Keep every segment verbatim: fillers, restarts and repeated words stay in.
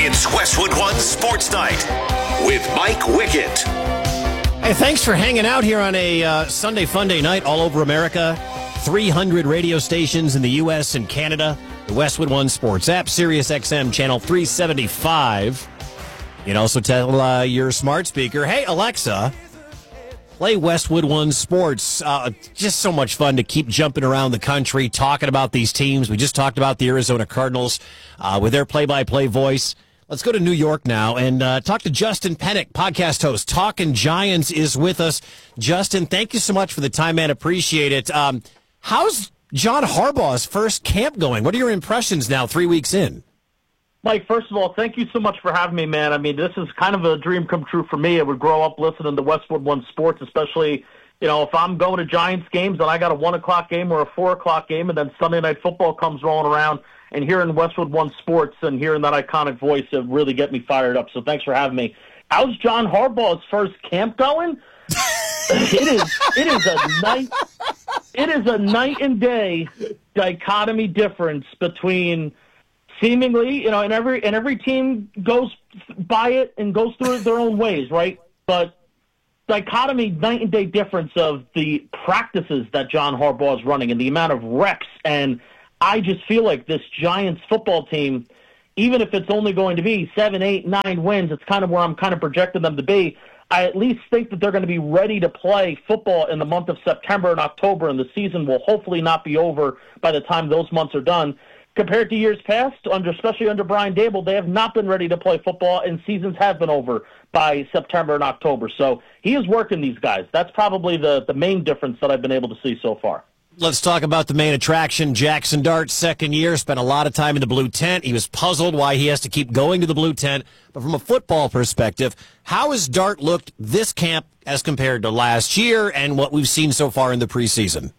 It's Westwood One Sports Night with Mike Wickett. Hey, thanks for hanging out here on a uh, Sunday Funday night all over America. three hundred radio stations in the U S and Canada. The Westwood One Sports app, Sirius X M channel three seventy-five. You can also tell uh, your smart speaker, hey, Alexa, play Westwood One Sports. Uh, just so much fun to keep jumping around the country, talking about these teams. We just talked about the Arizona Cardinals uh, with their play-by-play voice. Let's go to New York now and uh, talk to Justin Pennick, podcast host. Talking Giants is with us. Justin, thank you so much for the time, man. Appreciate it. Um, how's John Harbaugh's first camp going? What are your impressions now, three weeks in? Mike, first of all, thank you so much for having me, man. I mean, this is kind of a dream come true for me. I would grow up listening to Westwood One Sports, especially, you know, if I'm going to Giants games and I got a one o'clock game or a four o'clock game and then Sunday Night Football comes rolling around, and hearing Westwood One Sports and hearing that iconic voice, it really get me fired up. So thanks for having me. How's John Harbaugh's first camp going? it is it is a night it is a night and day dichotomy difference between seemingly, you know, and every and every team goes by it and goes through it their own ways, right? But dichotomy, night and day difference of the practices that John Harbaugh is running and the amount of reps. And I just feel like this Giants football team, even if it's only going to be seven, eight, nine wins, it's kind of where I'm kind of projecting them to be. I at least think that they're going to be ready to play football in the month of September and October, and the season will hopefully not be over by the time those months are done. Compared to years past, under especially under Brian Daboll, they have not been ready to play football, and seasons have been over by September and October. So he is working these guys. That's probably the, the main difference that I've been able to see so far. Let's talk about the main attraction. Jackson Dart, second year, spent a lot of time in the blue tent. He was puzzled why he has to keep going to the blue tent. But from a football perspective, how has Dart looked this camp as compared to last year and what we've seen so far in the preseason?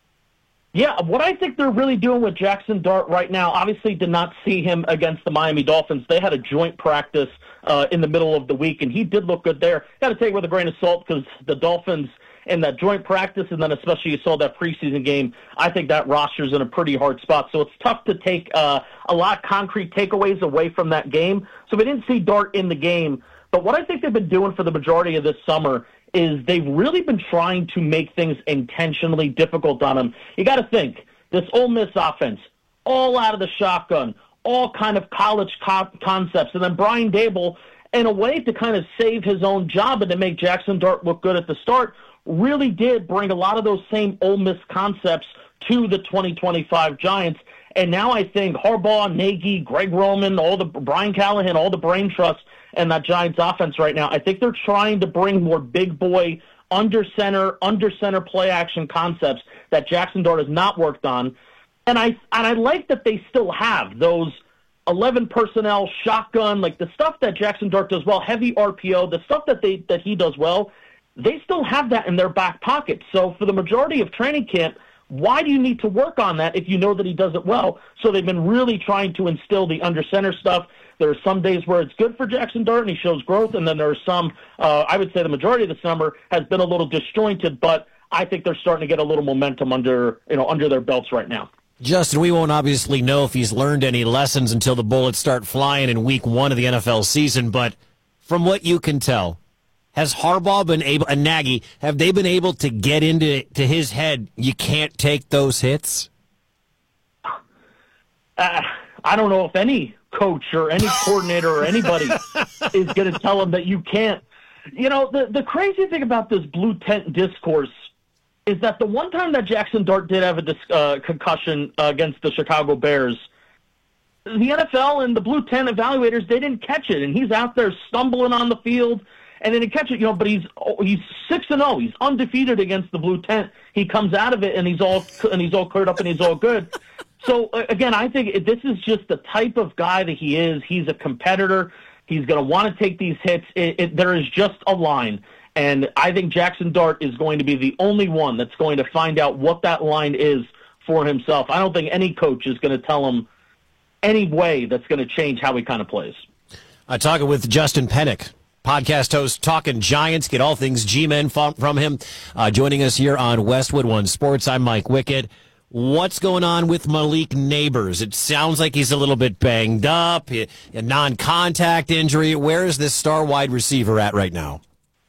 Yeah, what I think they're really doing with Jackson Dart right now, obviously did not see him against the Miami Dolphins. They had a joint practice uh, in the middle of the week, and he did look good there. Got to take it with a grain of salt because the Dolphins in that joint practice, and then especially you saw that preseason game, I think that roster's in a pretty hard spot. So it's tough to take uh, a lot of concrete takeaways away from that game. So we didn't see Dart in the game. But what I think they've been doing for the majority of this summer is they've really been trying to make things intentionally difficult on him. You got to think, this Ole Miss offense, all out of the shotgun, all kind of college co- concepts, and then Brian Daboll, in a way to kind of save his own job and to make Jackson Dart look good at the start, really did bring a lot of those same Ole Miss concepts to the twenty twenty-five Giants. And now I think Harbaugh, Nagy, Greg Roman, all the Brian Callahan, all the brain trust and that Giants offense right now, I think they're trying to bring more big boy, under center, under center play action concepts that Jackson Dart has not worked on. And I and I like that they still have those eleven personnel, shotgun, like the stuff that Jackson Dart does well, heavy R P O, the stuff that they that he does well, they still have that in their back pocket. So for the majority of training camp, why do you need to work on that if you know that he does it well? So they've been really trying to instill the under center stuff. There are some days where it's good for Jackson Dart and he shows growth, and then there are some, uh, I would say the majority of the summer has been a little disjointed, but I think they're starting to get a little momentum under, you know, under their belts right now. Justin, we won't obviously know if he's learned any lessons until the bullets start flying in week one of the N F L season, but from what you can tell, has Harbaugh been able, and Nagy, have they been able to get into to his head, you can't take those hits? Uh, I don't know if any coach or any coordinator or anybody is going to tell him that you can't. You know, the, the crazy thing about this blue tent discourse is that the one time that Jackson Dart did have a dis- uh, concussion uh, against the Chicago Bears, the N F L and the blue tent evaluators, they didn't catch it, and he's out there stumbling on the field, and they didn't catch it, you know, but he's he's six and oh. He's undefeated against the blue tent. He comes out of it, and he's all and he's all cleared up, and he's all good. So, again, I think this is just the type of guy that he is. He's a competitor. He's going to want to take these hits. It, it, there is just a line. And I think Jackson Dart is going to be the only one that's going to find out what that line is for himself. I don't think any coach is going to tell him any way that's going to change how he kind of plays. I'm talking with Justin Pennick, podcast host, Talking Giants. Get all things G-Men from him. Uh, joining us here on Westwood One Sports. I'm Mike Wickett. what's going on with Malik Neighbors? It sounds like he's a little bit banged up, a non-contact injury. Where is this star wide receiver at right now?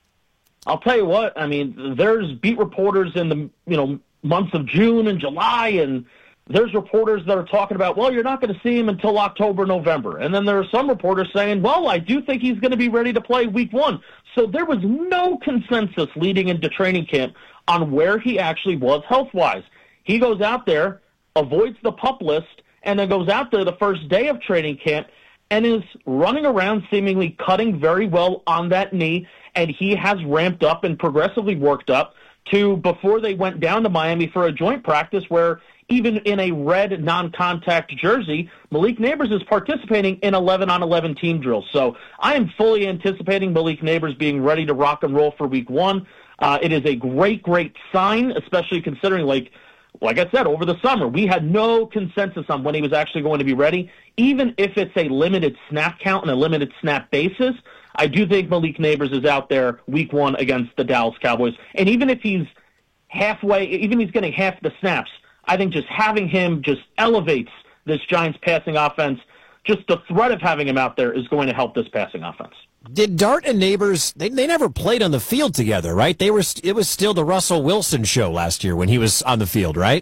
I'll tell you what, I mean, there's beat reporters in the, you know, months of June and July, and there's reporters that are talking about, well, you're not going to see him until October, November. And then there are some reporters saying, well, I do think he's going to be ready to play week one. So there was no consensus leading into training camp on where he actually was health-wise. He goes out there, avoids the PUP list, and then goes out there the first day of training camp and is running around seemingly cutting very well on that knee, and he has ramped up and progressively worked up to before they went down to Miami for a joint practice where even in a red non-contact jersey, Malik Neighbors is participating in eleven on eleven team drills. So I am fully anticipating Malik Neighbors being ready to rock and roll for week one. Uh, it is a great, great sign, especially considering, like, like I said, over the summer, we had no consensus on when he was actually going to be ready. Even if it's a limited snap count and a limited snap basis, I do think Malik Neighbors is out there week one against the Dallas Cowboys. And even if he's halfway, even if he's getting half the snaps, I think just having him just elevates this Giants passing offense. Just the threat of having him out there is going to help this passing offense. Did Dart and Neighbors, they, they never played on the field together, right? They were. It was still the Russell Wilson show last year when he was on the field, right?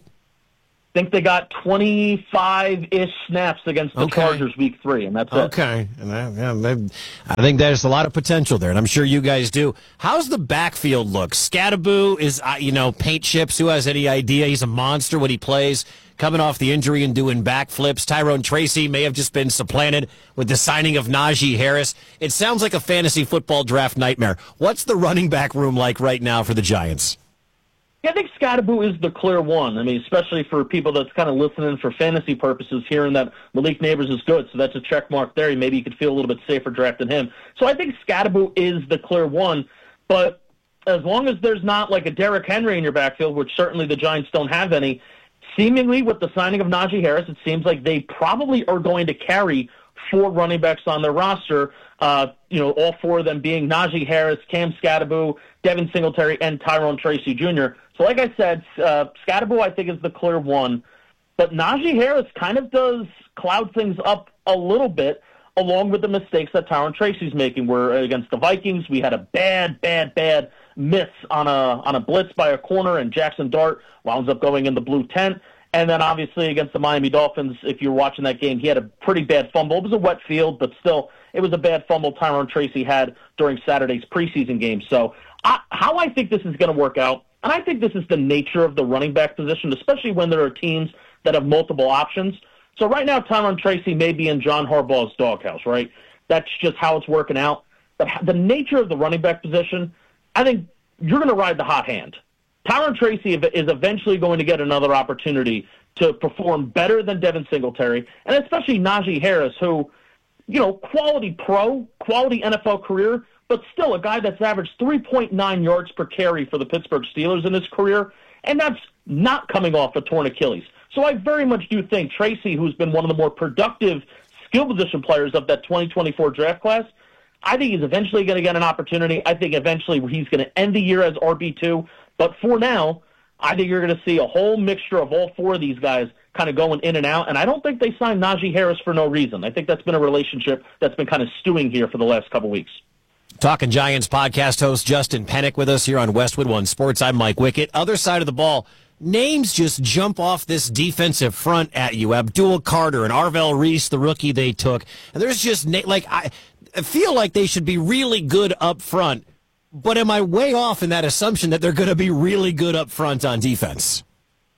I think they got twenty-five-ish snaps against the okay. Chargers week three, and that's it. Okay. And I, yeah, I think there's a lot of potential there, and I'm sure you guys do. How's the backfield look? Scattaboo is, uh, you know, paint chips. Who has any idea? He's a monster when he plays, coming off the injury and doing backflips. Tyrone Tracy may have just been supplanted with the signing of Najee Harris. It sounds like a fantasy football draft nightmare. What's the running back room like right now for the Giants? Yeah, I think Scattaboo is the clear one. I mean, especially for people that's kind of listening for fantasy purposes, hearing that Malik Neighbors is good, so that's a check mark there. Maybe you could feel a little bit safer drafting him. So I think Scattaboo is the clear one, but as long as there's not like a Derrick Henry in your backfield, which certainly the Giants don't have any, seemingly with the signing of Najee Harris, it seems like they probably are going to carry four running backs on their roster, uh, you know, all four of them being Najee Harris, Cam Scattaboo, Devin Singletary, and Tyrone Tracy Junior So like I said, uh, Scattaboo I think is the clear one, but Najee Harris kind of does cloud things up a little bit along with the mistakes that Tyrone Tracy's making. Where against the Vikings, we had a bad, bad, bad miss on a on a blitz by a corner, and Jackson Dart winds up going in the blue tent. And then obviously against the Miami Dolphins, if you're watching that game, he had a pretty bad fumble. It was a wet field, but still, it was a bad fumble Tyrone Tracy had during Saturday's preseason game. So I, how I think this is going to work out, and I think this is the nature of the running back position, especially when there are teams that have multiple options. So right now, Tyrone Tracy may be in John Harbaugh's doghouse, right? That's just how it's working out. But the nature of the running back position, I think you're going to ride the hot hand. Tyrone Tracy is eventually going to get another opportunity to perform better than Devin Singletary, and especially Najee Harris, who, you know, quality pro, quality N F L career, but still a guy that's averaged three point nine yards per carry for the Pittsburgh Steelers in his career, and that's not coming off a torn Achilles. So I very much do think Tracy, who's been one of the more productive skill position players of that twenty twenty-four draft class, I think he's eventually going to get an opportunity. I think eventually he's going to end the year as R B two. But for now, I think you're going to see a whole mixture of all four of these guys kind of going in and out. And I don't think they signed Najee Harris for no reason. I think that's been a relationship that's been kind of stewing here for the last couple weeks. Talking Giants podcast host Justin Pennick with us here on Westwood One Sports. I'm Mike Wickett. Other side of the ball, names just jump off this defensive front at you. Abdul Carter and Arvell Reese, the rookie they took. And there's just, like, I feel like they should be really good up front. But am I way off in that assumption that they're going to be really good up front on defense?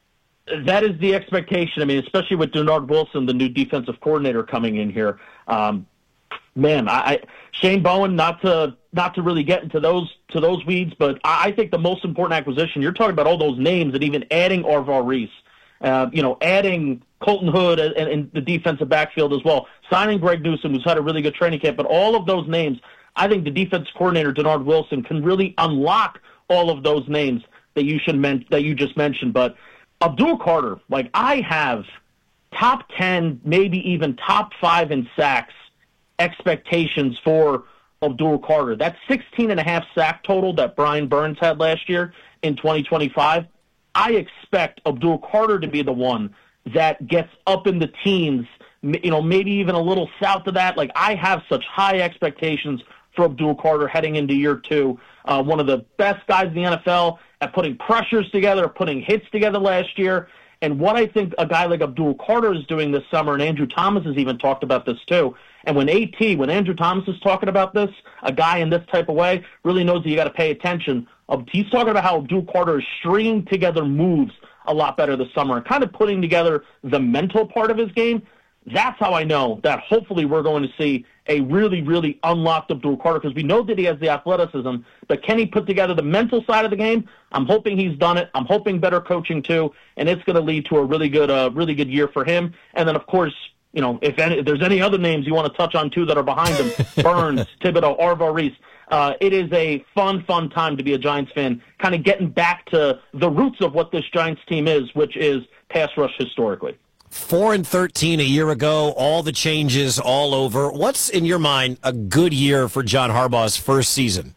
That is the expectation. I mean, especially with Denard Wilson, the new defensive coordinator coming in here. Um, man, I, I Shane Bowen, not to not to really get into those to those weeds, but I, I think the most important acquisition, you're talking about all those names and even adding Arvell Reese, uh, you know, adding Colton Hood and, and the defensive backfield as well, signing Greg Newsome, who's had a really good training camp, but all of those names, I think the defense coordinator, Denard Wilson, can really unlock all of those names that you should men- that you just mentioned. But Abdul Carter, like, I have top ten, maybe even top five in sacks expectations for Abdul Carter. That sixteen and a half sack total that Brian Burns had last year in twenty twenty-five, I expect Abdul Carter to be the one that gets up in the teens, you know, maybe even a little south of that. Like, I have such high expectations for Abdul Carter heading into year two. Uh, one of the best guys in the N F L at putting pressures together, putting hits together last year. And what I think a guy like Abdul Carter is doing this summer, and Andrew Thomas has even talked about this too, and when AT, when Andrew Thomas is talking about this, a guy in this type of way really knows that you got to pay attention. He's talking about how Abdul Carter is stringing together moves a lot better this summer and kind of putting together the mental part of his game. That's how I know that hopefully we're going to see a really, really unlocked Abdul Carter, because we know that he has the athleticism, but can he put together the mental side of the game? I'm hoping he's done it. I'm hoping better coaching too, and it's going to lead to a really good, uh, really good year for him. And then, of course, you know, if, any, if there's any other names you want to touch on too that are behind him, Burns, Thibodeau, Arvo Reese, uh, it is a fun, fun time to be a Giants fan, kind of getting back to the roots of what this Giants team is, which is pass rush historically. Four and thirteen a year ago, all the changes all over. What's, in your mind, a good year for John Harbaugh's first season?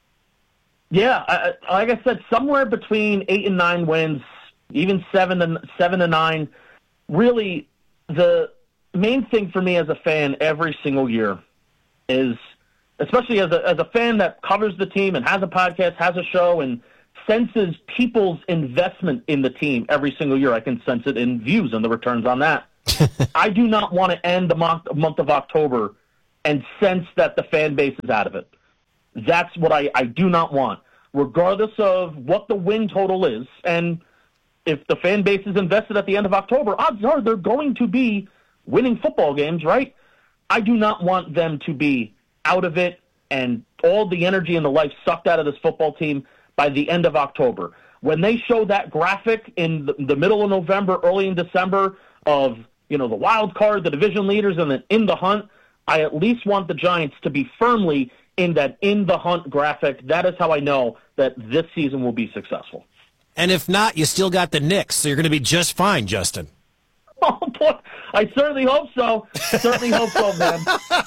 Yeah, I, like I said, somewhere between eight and nine wins, even seven and seven and nine. Really, the main thing for me as a fan every single year is, especially as a as a fan that covers the team and has a podcast, has a show, and senses people's investment in the team every single year. I can sense it in views and the returns on that. I do not want to end the month, month of October and sense that the fan base is out of it. That's what I, I do not want, regardless of what the win total is. And if the fan base is invested at the end of October, odds are they're going to be winning football games, right? I do not want them to be out of it and all the energy and the life sucked out of this football team by the end of October. When they show that graphic in the, the middle of November, early in December, of, you know, the wild card, the division leaders, and then in the hunt, I at least want the Giants to be firmly in that in the hunt graphic. That is how I know that this season will be successful. And if not, you still got the Knicks, so you're going to be just fine, Justin. Oh, boy. I certainly hope so. Certainly hope so, man.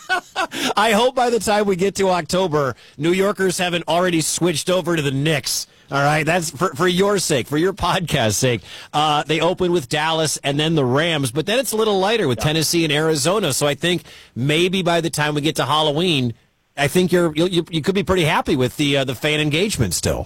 I hope by the time we get to October, New Yorkers haven't already switched over to the Knicks. All right, that's for, for your sake, for your podcast's sake. Uh, they open with Dallas and then the Rams, but then it's a little lighter with yeah. Tennessee and Arizona. So I think maybe by the time we get to Halloween, I think you're you you could be pretty happy with the uh, the fan engagement still.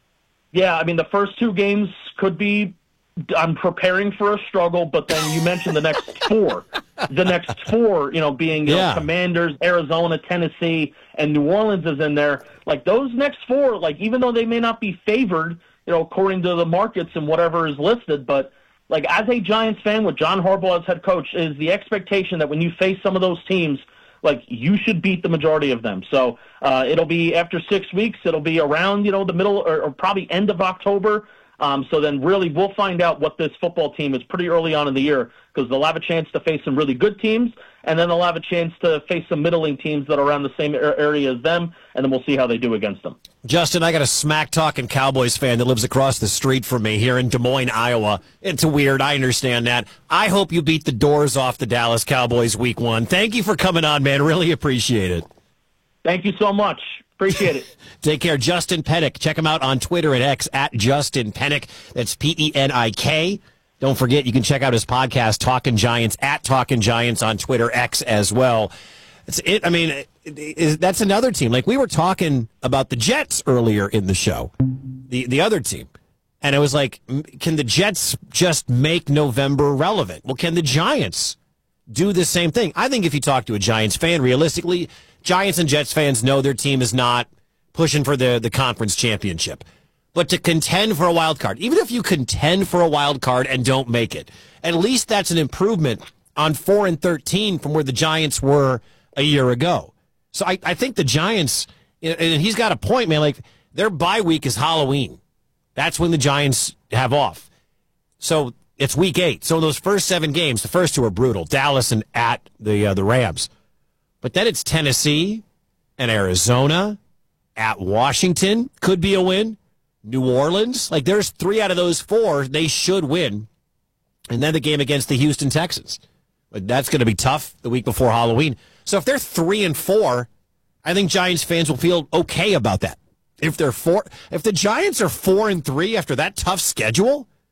Yeah, I mean the first two games could be. I'm preparing for a struggle, but then you mentioned the next four. The next four, you know, being you yeah. know, Commanders, Arizona, Tennessee, and New Orleans is in there. Like, those next four, like, even though they may not be favored, you know, according to the markets and whatever is listed, but, like, as a Giants fan with John Harbaugh as head coach, is the expectation that when you face some of those teams, like, you should beat the majority of them. So uh, it'll be after six weeks. It'll be around, you know, the middle or, or probably end of October. Um, so then really we'll find out what this football team is pretty early on in the year, because they'll have a chance to face some really good teams, and then they'll have a chance to face some middling teams that are around the same area as them, and then we'll see how they do against them. Justin, I got a smack-talking Cowboys fan that lives across the street from me here in Des Moines, Iowa. It's weird. I understand that. I hope you beat the doors off the Dallas Cowboys week one. Thank you for coming on, man. Really appreciate it. Thank you so much. Appreciate it. Take care. Justin Pennick. Check him out on Twitter at X, at Justin Pennick. That's P E N I K. Don't forget, you can check out his podcast, Talkin' Giants, at Talkin' Giants on Twitter, X as well. It's it. I mean, it, it, that's another team. Like, we were talking about the Jets earlier in the show, the, the other team. And it was like, can the Jets just make November relevant? Well, can the Giants do the same thing? I think if you talk to a Giants fan, realistically, Giants and Jets fans know their team is not pushing for the, the conference championship. But to contend for a wild card, even if you contend for a wild card and don't make it, at least that's an improvement on four and thirteen from where the Giants were a year ago. So I, I think the Giants, and he's got a point, man, like their bye week is Halloween. That's when the Giants have off. So it's week eight. So in those first seven games, the first two are brutal. Dallas and at the uh, the Rams. But then it's Tennessee and Arizona, at Washington, could be a win. New Orleans, like there's three out of those four they should win. And then the game against the Houston Texans. But that's going to be tough the week before Halloween. So if they're three and four, I think Giants fans will feel okay about that. If they're four, if the Giants are four and three after that tough schedule,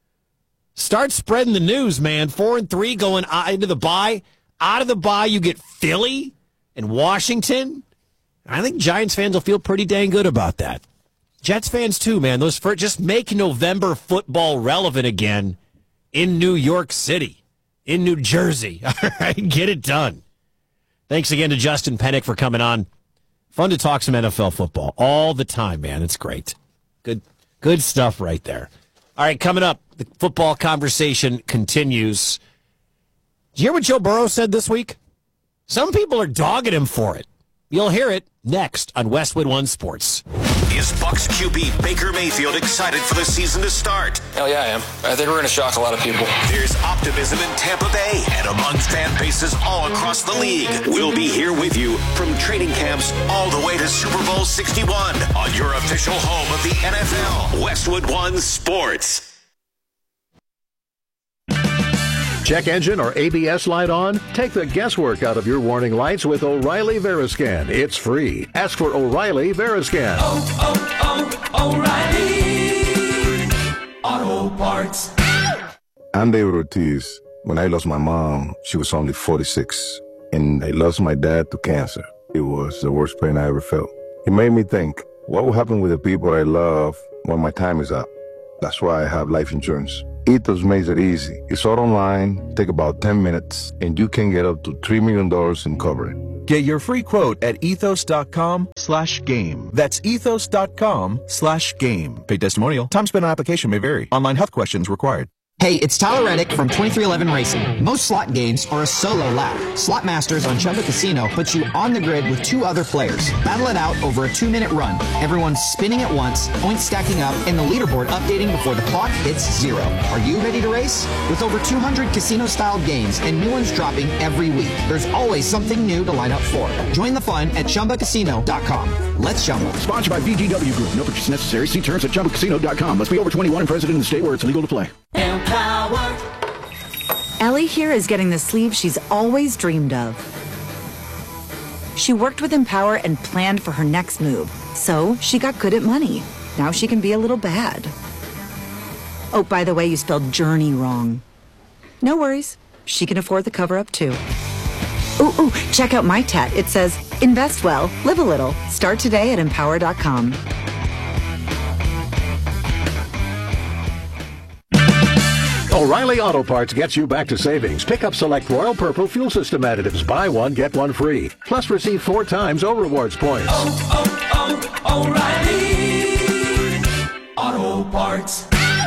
Start spreading the news, man. Four and three going into the bye. Out of the bye, you get Philly and Washington. I think Giants fans will feel pretty dang good about that. Jets fans too, man. Those for just make November football relevant again in New York City, in New Jersey. All right, get it done. Thanks again to Justin Pennick for coming on. Fun to talk some N F L football all the time, man. It's great. Good, good stuff right there. All right, coming up, the football conversation continues. Did you hear what Joe Burrow said this week? Some people are dogging him for it. You'll hear it next on Westwood One Sports. Is Bucs Q B Baker Mayfield excited for the season to start? Hell yeah, I am. I think we're going to shock a lot of people. There's optimism in Tampa Bay and among fan bases all across the league. We'll be here with you from training camps all the way to Super Bowl sixty-one on your official home of the N F L, Westwood One Sports. Check engine or A B S light on? Take the guesswork out of your warning lights with O'Reilly Veriscan. It's free. Ask for O'Reilly Veriscan. Oh, oh, oh, O'Reilly Auto Parts. I'm David Ortiz. When I lost my mom, she was only forty-six. And I lost my dad to cancer. It was the worst pain I ever felt. It made me think, what will happen with the people I love when my time is up? That's why I have life insurance. Ethos makes it easy. It's all online, take about ten minutes, and you can get up to three million dollars in coverage. Get your free quote at ethos.com slash game. That's ethos.com slash game. Paid testimonial. Time spent on application may vary. Online health questions required. Hey, it's Tyler Reddick from twenty-three eleven Racing. Most slot games are a solo lap. Slot Masters on Chumba Casino puts you on the grid with two other players. Battle it out over a two-minute run. Everyone's spinning at once, points stacking up, and the leaderboard updating before the clock hits zero. Are you ready to race? With over two hundred casino-style games and new ones dropping every week, there's always something new to line up for. Join the fun at Chumba Casino dot com. Let's Chumba. Sponsored by V G W Group. No purchase necessary. See terms at Chumba Casino dot com. Must be over twenty-one and present in the state where it's legal to play. Empower. Ellie here is getting the sleeve she's always dreamed of. She worked with Empower and planned for her next move, so she got good at money. Now she can be a little bad. Oh, by the way, you spelled journey wrong. No worries. She can afford the cover-up, too. Ooh, ooh, check out my tat. It says, invest well, live a little. Start today at empower dot com. O'Reilly Auto Parts gets you back to savings. Pick up select Royal Purple fuel system additives. Buy one, get one free. Plus receive four times O Rewards points. Oh, oh, oh, O'Reilly Auto Parts.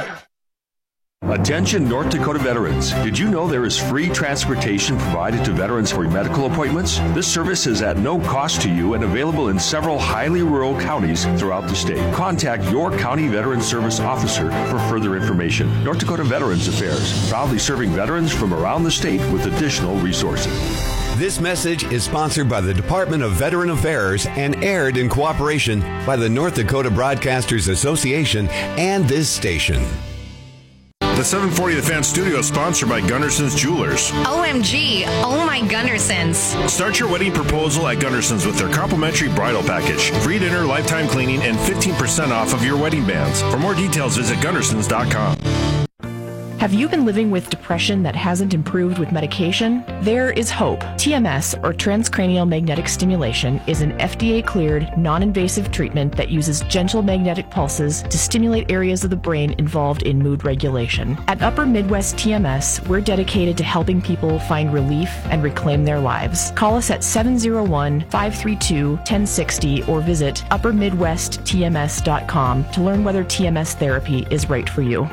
Attention North Dakota veterans. Did you know there is free transportation provided to veterans for medical appointments? This service is at no cost to you and available in several highly rural counties throughout the state. Contact your county veteran service officer for further information. North Dakota Veterans Affairs, proudly serving veterans from around the state with additional resources. This message is sponsored by the Department of Veteran Affairs and aired in cooperation by the North Dakota Broadcasters Association and this station. The seven forty The Fan Studio is sponsored by Gunderson's Jewelers. O M G, oh my Gundersons. Start your wedding proposal at Gunderson's with their complimentary bridal package, free dinner, lifetime cleaning, and fifteen percent off of your wedding bands. For more details, visit Gundersons dot com. Have you been living with depression that hasn't improved with medication? There is hope. T M S, or transcranial magnetic stimulation, is an F D A-cleared, non-invasive treatment that uses gentle magnetic pulses to stimulate areas of the brain involved in mood regulation. At Upper Midwest T M S, we're dedicated to helping people find relief and reclaim their lives. Call us at seven oh one, five three two, one oh six oh or visit upper midwest t m s dot com to learn whether T M S therapy is right for you.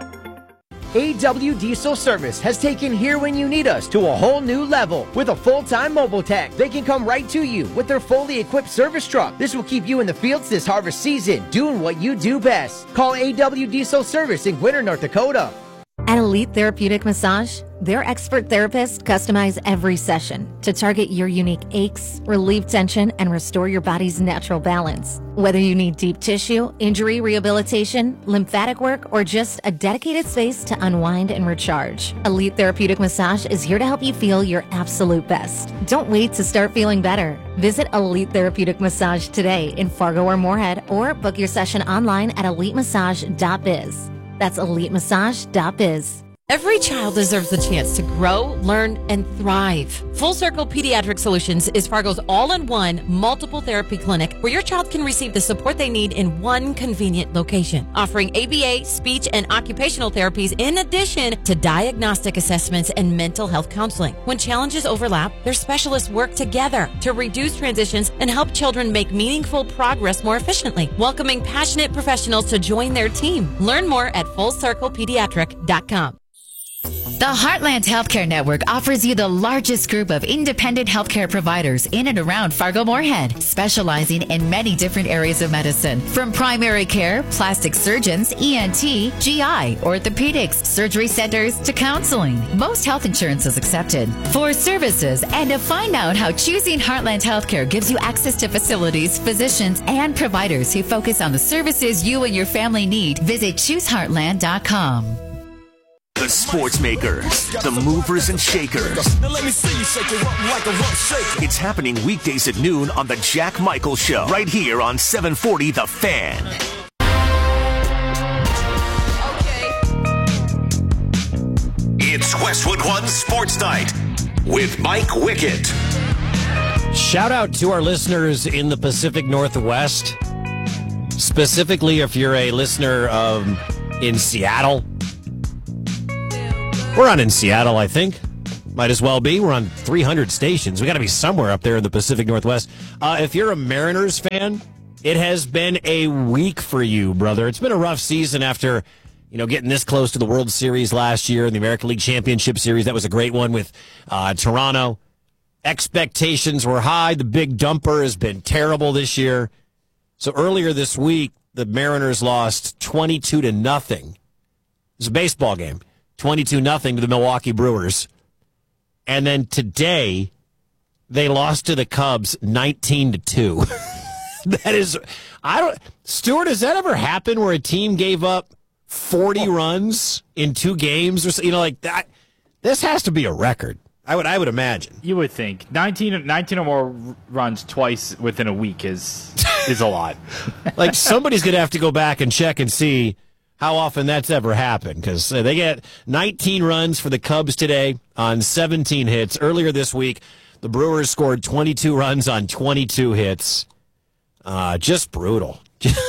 A W Diesel Service has taken Here When You Need Us to a whole new level. With a full-time mobile tech, they can come right to you with their fully equipped service truck. This will keep you in the fields this harvest season, doing what you do best. Call A W Diesel Service in Gwinner, North Dakota. At Elite Therapeutic Massage, their expert therapists customize every session to target your unique aches, relieve tension, and restore your body's natural balance. Whether you need deep tissue, injury rehabilitation, lymphatic work, or just a dedicated space to unwind and recharge, Elite Therapeutic Massage is here to help you feel your absolute best. Don't wait to start feeling better. Visit Elite Therapeutic Massage today in Fargo or Moorhead, or book your session online at elite massage dot biz. That's elite massage dot biz. Every child deserves the chance to grow, learn, and thrive. Full Circle Pediatric Solutions is Fargo's all-in-one multiple therapy clinic where your child can receive the support they need in one convenient location, offering A B A, speech, and occupational therapies in addition to diagnostic assessments and mental health counseling. When challenges overlap, their specialists work together to reduce transitions and help children make meaningful progress more efficiently, welcoming passionate professionals to join their team. Learn more at full circle pediatric dot com. The Heartland Healthcare Network offers you the largest group of independent healthcare providers in and around Fargo-Moorhead, specializing in many different areas of medicine, from primary care, plastic surgeons, E N T, G I, orthopedics, surgery centers, to counseling. Most health insurance is accepted. For services and to find out how choosing Heartland Healthcare gives you access to facilities, physicians, and providers who focus on the services you and your family need, visit choose heartland dot com. The sports makers, the movers and shakers. Now let me see you shake it up like a rough shaker. It's happening weekdays at noon on the Jack Michael Show, right here on seven forty The Fan. It's Westwood One Sports Night with Mike Wickett. Shout out to our listeners in the Pacific Northwest, specifically if you're a listener um, in Seattle. We're on in Seattle, I think. Might as well be. We're on three hundred stations. We got to be somewhere up there in the Pacific Northwest. Uh, if you're a Mariners fan, it has been a week for you, brother. It's been a rough season after, you know, getting this close to the World Series last year and the American League Championship Series. That was a great one with uh, Toronto. Expectations were high. The big dumper has been terrible this year. So earlier this week, the Mariners lost twenty-two to nothing. It was a baseball game. twenty-two nothing to the Milwaukee Brewers. And then today, they lost to the Cubs nineteen to two. That is, I don't, Stuart, has that ever happened where a team gave up forty runs in two games or so? You know, like that? This has to be a record. I would, I would imagine. You would think nineteen, nineteen or more runs twice within a week is is a lot. Like somebody's going to have to go back and check and see how often that's ever happened, because they get nineteen runs for the Cubs today on seventeen hits. Earlier this week, the Brewers scored twenty-two runs on twenty-two hits. Uh, just brutal.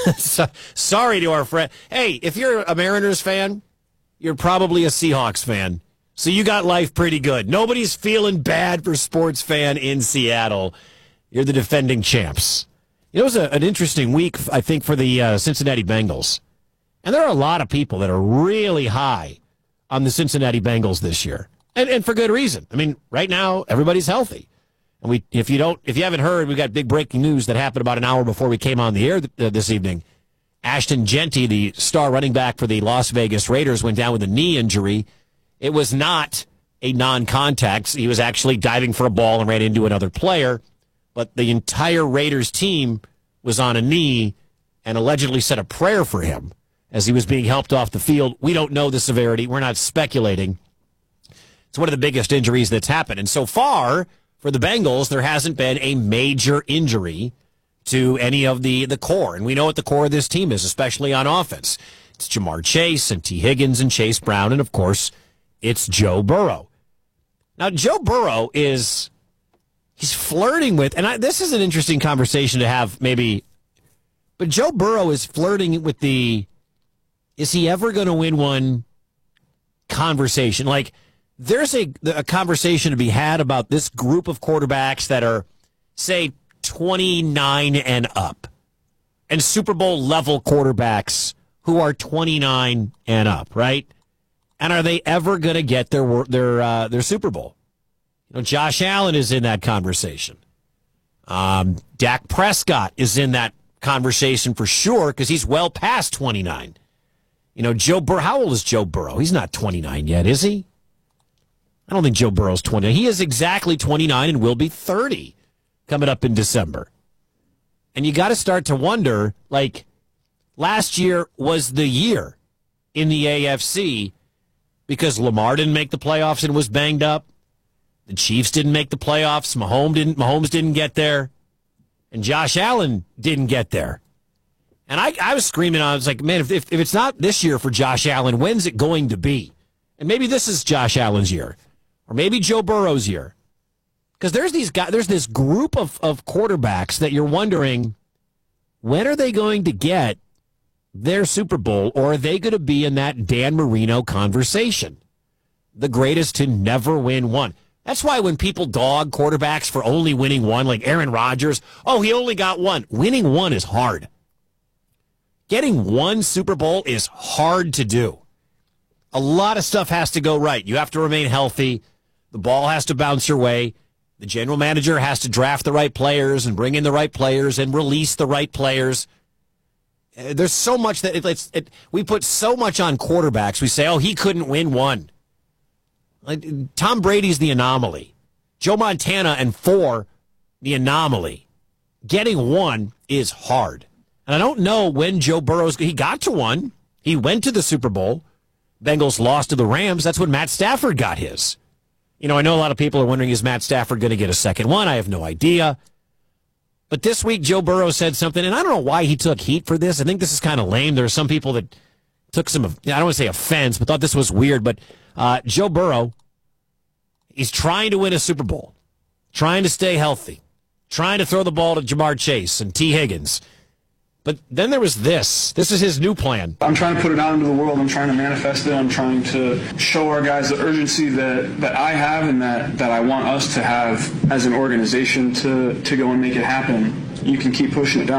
Sorry to our friend. Hey, if you're a Mariners fan, you're probably a Seahawks fan. So you got life pretty good. Nobody's feeling bad for sports fan in Seattle. You're the defending champs. It was a, an interesting week, I think, for the uh, Cincinnati Bengals. And there are a lot of people that are really high on the Cincinnati Bengals this year, and and for good reason. I mean, right now everybody's healthy, and we if you don't if you haven't heard, we got big breaking news that happened about an hour before we came on the air th- uh, this evening. Ashton Genty, the star running back for the Las Vegas Raiders, went down with a knee injury. It was not a non-contact. He was actually diving for a ball and ran into another player, but the entire Raiders team was on a knee and allegedly said a prayer for him as he was being helped off the field. We don't know the severity. We're not speculating. It's one of the biggest injuries that's happened. And so far, for the Bengals, there hasn't been a major injury to any of the, the core. And we know what the core of this team is, especially on offense. It's Jamar Chase and T. Higgins and Chase Brown. And, of course, it's Joe Burrow. Now, Joe Burrow is, he's flirting with, and I, this is an interesting conversation to have maybe, but Joe Burrow is flirting with the, is he ever going to win one conversation? Like, there's a, a conversation to be had about this group of quarterbacks that are, say, twenty-nine and up, and Super Bowl level quarterbacks who are twenty-nine and up, right? And are they ever going to get their their uh, their Super Bowl? You know, Josh Allen is in that conversation. Um, Dak Prescott is in that conversation for sure because he's well past twenty-nine. You know, Joe Burrow, how old is Joe Burrow? He's not twenty-nine yet, is he? I don't think Joe Burrow's twenty. He is exactly twenty-nine and will be thirty coming up in December. And you got to start to wonder, like, last year was the year in the A F C because Lamar didn't make the playoffs and was banged up. The Chiefs didn't make the playoffs. Mahomes didn't, Mahomes didn't get there. And Josh Allen didn't get there. And I, I was screaming, I was like, man, if, if if it's not this year for Josh Allen, when's it going to be? And maybe this is Josh Allen's year, or maybe Joe Burrow's year. Because there's these guys, there's this group of, of quarterbacks that you're wondering, when are they going to get their Super Bowl, or are they going to be in that Dan Marino conversation? The greatest to never win one. That's why when people dog quarterbacks for only winning one, like Aaron Rodgers, oh, he only got one. Winning one is hard. Getting one Super Bowl is hard to do. A lot of stuff has to go right. You have to remain healthy. The ball has to bounce your way. The general manager has to draft the right players and bring in the right players and release the right players. There's so much that it, it's, it, we put so much on quarterbacks. We say, oh, he couldn't win one. Like, Tom Brady's the anomaly. Joe Montana and four, the anomaly. Getting one is hard. And I don't know when Joe Burrow's, he got to one. He went to the Super Bowl. Bengals lost to the Rams. That's when Matt Stafford got his. You know, I know a lot of people are wondering, is Matt Stafford going to get a second one? I have no idea. But this week, Joe Burrow said something, and I don't know why he took heat for this. I think this is kind of lame. There are some people that took some, I don't want to say offense, but thought this was weird. But uh, Joe Burrow, he's trying to win a Super Bowl, trying to stay healthy, trying to throw the ball to Jamar Chase and T. Higgins. But then there was this. This is his new plan. I'm trying to put it out into the world. I'm trying to manifest it. I'm trying to show our guys the urgency that, that I have and that, that I want us to have as an organization to, to go and make it happen. You can keep pushing it down